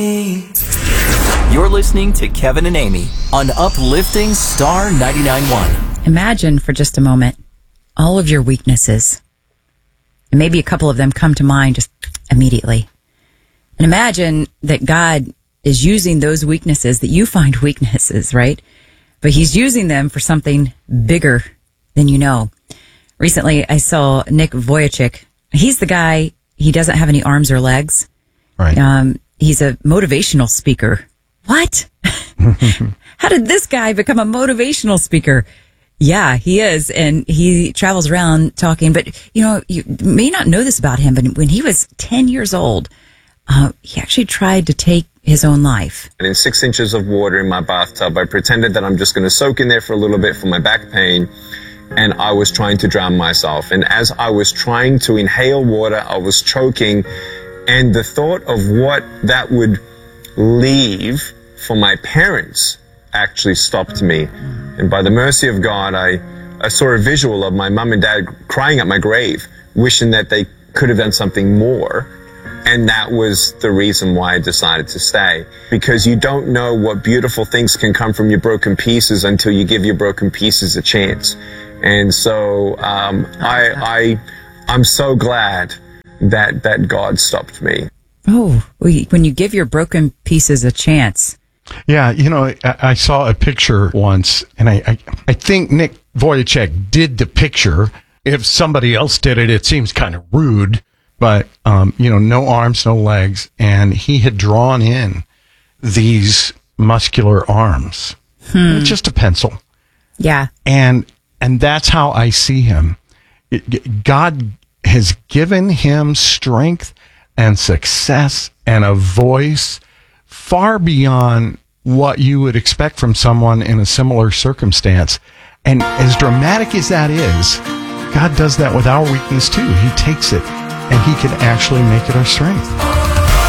You're listening to Kevin and Amy on Uplifting Star 99.1. Imagine for just a moment all of your weaknesses. And maybe a couple of them come to mind just immediately. And imagine that God is using those weaknesses that you find weaknesses, right? But he's using them for something bigger than you know. Recently, I saw Nick Vujicic. He's the guy, he doesn't have any arms or legs. Right. He's a motivational speaker. What? How did this guy become a motivational speaker? Yeah, he is. And he travels around talking. But, you may not know this about him, but when he was 10 years old, he actually tried to take his own life. And in 6 inches of water in my bathtub, I pretended that I'm just going to soak in there for a little bit for my back pain. And I was trying to drown myself. And as I was trying to inhale water, I was choking. And the thought of what that would leave for my parents actually stopped me. And by the mercy of God, I saw a visual of my mom and dad crying at my grave, wishing that they could have done something more. And that was the reason why I decided to stay. Because you don't know what beautiful things can come from your broken pieces until you give your broken pieces a chance. And so I'm so glad that God stopped me. Oh, when you give your broken pieces a chance. Yeah, I saw a picture once, and I think Nick Vujicic did the picture. If somebody else did it, it seems kind of rude, but, no arms, no legs, and he had drawn in these muscular arms. It's just a pencil. Yeah. And that's how I see him. God has given him strength and success and a voice far beyond what you would expect from someone in a similar circumstance. And as dramatic as that is, God does that with our weakness too. He takes it and he can actually make it our strength.